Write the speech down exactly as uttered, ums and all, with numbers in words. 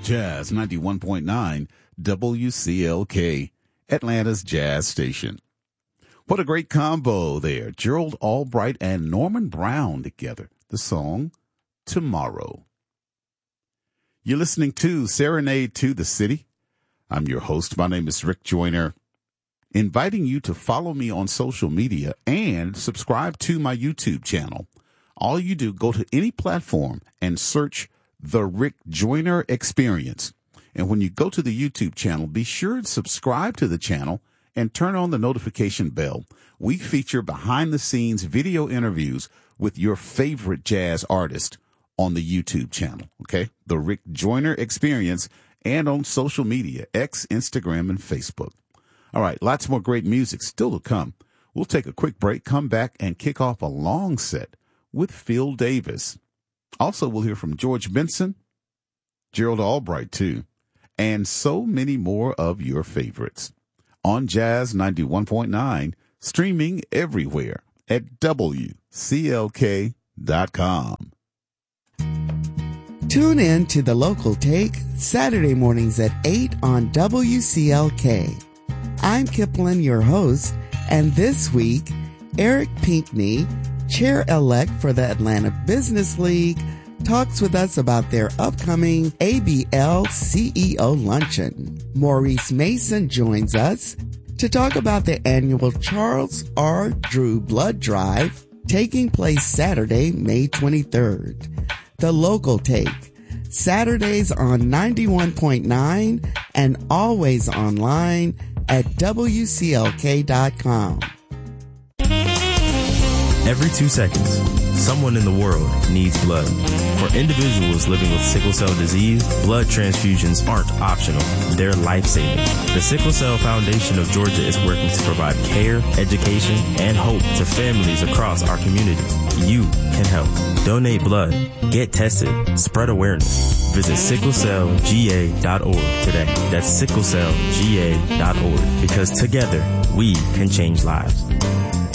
Jazz ninety-one point nine W C L K, Atlanta's jazz station. What a great combo there. Gerald Albright and Norman Brown together. The song, Tomorrow. You're listening to Serenade to the City. I'm your host. My name is Rick Joyner, inviting you to follow me on social media and subscribe to my YouTube channel. All you do, go to any platform and search The Rick Joyner Experience. And when you go to the YouTube channel, be sure to subscribe to the channel and turn on the notification bell. We feature behind-the-scenes video interviews with your favorite jazz artist on the YouTube channel, okay? The Rick Joyner Experience, and on social media, X, Instagram, and Facebook. All right, lots more great music still to come. We'll take a quick break, come back, and kick off a long set with Phil Davis. Also, we'll hear from George Benson, Gerald Albright, too, and so many more of your favorites on Jazz ninety-one point nine, streaming everywhere at W C L K dot com. Tune in to The Local Take Saturday mornings at eight on W C L K. I'm Kipling, your host, and this week, Eric Pinkney, Chair-elect for the Atlanta Business League, talks with us about their upcoming A B L C E O Luncheon. Maurice Mason joins us to talk about the annual Charles R. Drew Blood Drive taking place Saturday, May twenty-third. The Local Take, Saturdays on ninety-one point nine and always online at W C L K dot com. Every two seconds, someone in the world needs blood. For individuals living with sickle cell disease, blood transfusions aren't optional. They're life-saving. The Sickle Cell Foundation of Georgia is working to provide care, education, and hope to families across our community. You can help. Donate blood. Get tested. Spread awareness. Visit sickle cell g a dot org today. That's sickle cell g a dot org, because together we can change lives.